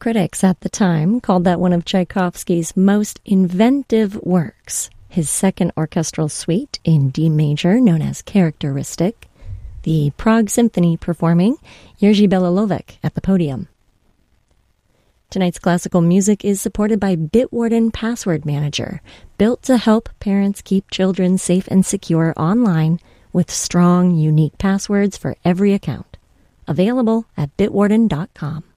Critics at the time called that one of Tchaikovsky's most inventive works. His second orchestral suite in D major, known as Characteristic, the Prague Symphony performing Jerzy Belilovic at the podium. Tonight's classical music is supported by Bitwarden Password Manager, built to help parents keep children safe and secure online with strong, unique passwords for every account. Available at bitwarden.com.